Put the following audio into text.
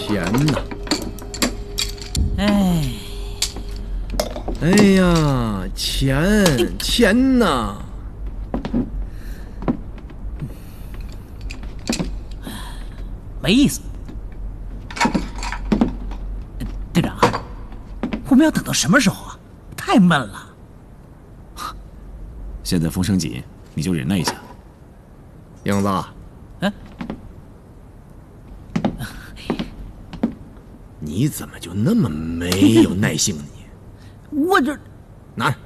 钱呐！哎呀，钱呐！ 没意思。队长，我们要等到什么时候啊？太闷了。 现在风声紧，你就忍耐一下。 英子，你怎么就那么没有耐性呢？ 我这哪儿？